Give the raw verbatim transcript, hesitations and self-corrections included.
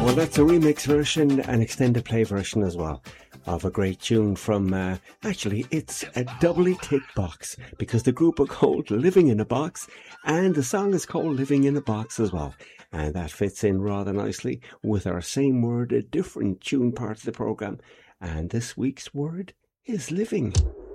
Well, that's a remix version, an extended play version as well, of a great tune from, uh, actually, it's a doubly ticked box, because the group are called Living in a Box, and the song is called Living in a Box as well. And that fits in rather nicely with our same word, a different tune part of the programme. And this week's word is living.